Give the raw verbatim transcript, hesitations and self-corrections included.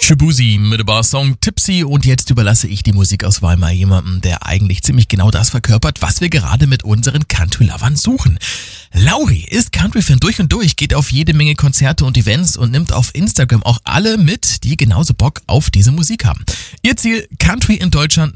Shaboozey mit dem Song Tipsy, und jetzt überlasse ich die Musikauswahl mal jemandem, der eigentlich ziemlich genau das verkörpert, was wir gerade mit unseren Country-Lovern suchen. Lauri ist Country-Fan durch und durch, geht auf jede Menge Konzerte und Events und nimmt auf Instagram auch alle mit, die genauso Bock auf diese Musik haben. Ihr Ziel: Country in Deutschland